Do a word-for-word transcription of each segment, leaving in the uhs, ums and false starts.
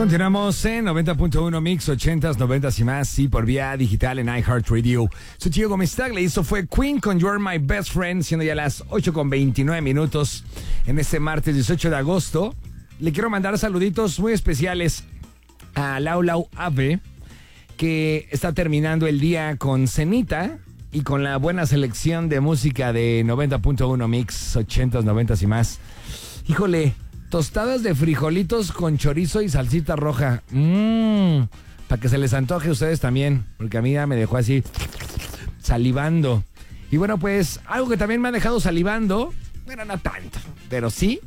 Continuamos en noventa punto uno Mix, ochentas, noventas y más, y por vía digital en iHeartRadio. Soy Chico Gómez Tagle y esto fue Queen con You're My Best Friend, siendo ya las ocho con veintinueve minutos en este martes dieciocho de agosto. Le quiero mandar saluditos muy especiales a Lau Lau Ave, que está terminando el día con cenita y con la buena selección de música de noventa punto uno Mix, ochentas, noventas y más. Híjole, tostadas de frijolitos con chorizo y salsita roja. Mmm, para que se les antoje a ustedes también, porque a mí ya me dejó así salivando. Y bueno, pues algo que también me ha dejado salivando, bueno, no tanto, pero sí,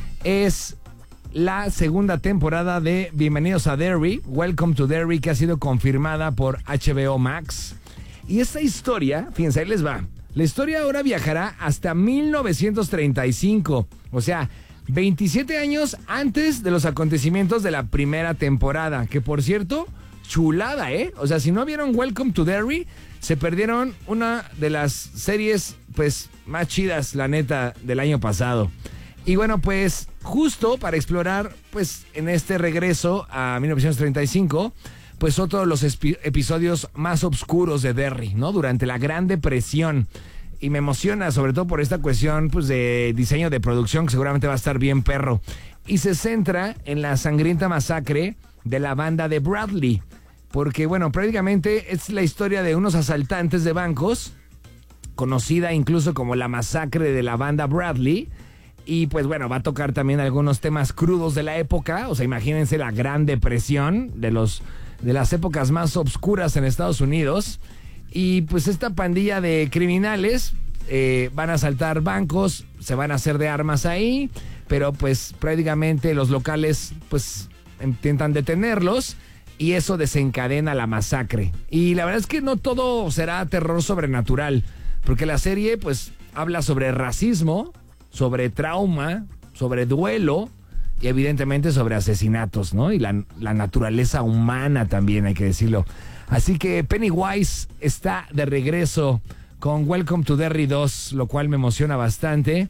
es la segunda temporada de Bienvenidos a Derry, Welcome to Derry, que ha sido confirmada por H B O Max. Y esta historia, fíjense, ahí les va. La historia ahora viajará hasta mil novecientos treinta y cinco, o sea, veintisiete años antes de los acontecimientos de la primera temporada, que por cierto, chulada, ¿eh? O sea, si no vieron Welcome to Derry, se perdieron una de las series, pues, más chidas, la neta, del año pasado. Y bueno, pues, justo para explorar, pues, en este regreso a mil novecientos treinta y cinco, pues, otro de los espi- episodios más oscuros de Derry, ¿no? Durante la Gran Depresión. Y me emociona, sobre todo por esta cuestión, pues, de diseño de producción, que seguramente va a estar bien perro. Y se centra en la sangrienta masacre de la banda de Bradley. Porque, bueno, prácticamente es la historia de unos asaltantes de bancos, conocida incluso como la masacre de la banda Bradley. Y, pues, bueno, va a tocar también algunos temas crudos de la época. O sea, imagínense la Gran Depresión, de, los, de las épocas más obscuras en Estados Unidos. Y pues esta pandilla de criminales eh, van a asaltar bancos, se van a hacer de armas ahí, pero pues prácticamente los locales pues intentan detenerlos y eso desencadena la masacre. Y la verdad es que no todo será terror sobrenatural, porque la serie pues habla sobre racismo, sobre trauma, sobre duelo y evidentemente sobre asesinatos, ¿no? Y la, la naturaleza humana también, hay que decirlo. Así que Pennywise está de regreso con Welcome to Derry dos, lo cual me emociona bastante.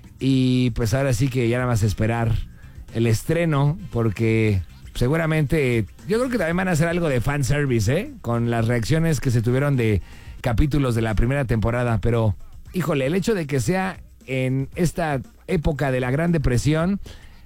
Y pues ahora sí que ya nada más esperar el estreno, porque seguramente, yo creo que también van a hacer algo de fanservice, ¿eh? Con las reacciones que se tuvieron de capítulos de la primera temporada. Pero, híjole, el hecho de que sea en esta época de la Gran Depresión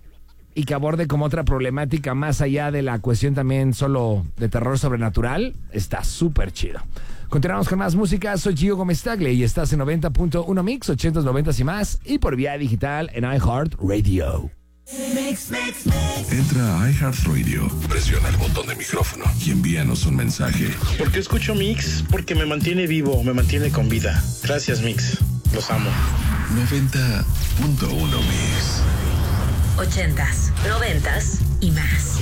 y que aborde como otra problemática más allá de la cuestión también solo de terror sobrenatural, está súper chido. Continuamos con más música. Soy Gio Gómez Tagle y estás en noventa punto uno Mix, ochentas, noventas y más, y por vía digital en iHeartRadio. Mix, mix, mix. Entra a iHeartRadio, presiona el botón de micrófono y envíanos un mensaje. ¿Por qué escucho Mix? Porque me mantiene vivo, me mantiene con vida. Gracias, Mix. Los amo. noventa punto uno Mix. ochentas, noventas y más.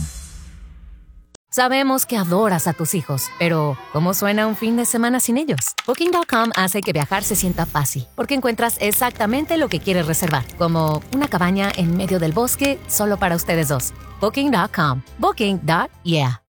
Sabemos que adoras a tus hijos, pero ¿cómo suena un fin de semana sin ellos? Booking punto com hace que viajar se sienta fácil, porque encuentras exactamente lo que quieres reservar, como una cabaña en medio del bosque solo para ustedes dos. Booking punto com. Booking. Yeah.